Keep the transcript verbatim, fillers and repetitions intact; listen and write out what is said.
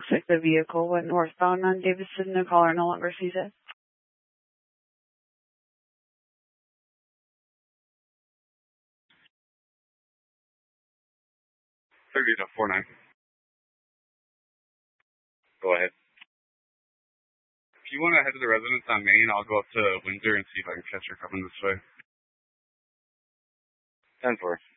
Looks like the vehicle went northbound on Davidson. The caller no longer sees it. thirty to four nine. Go ahead. If you want to head to the residence on Main, I'll go up to Windsor and see if I can catch her coming this way. ten four.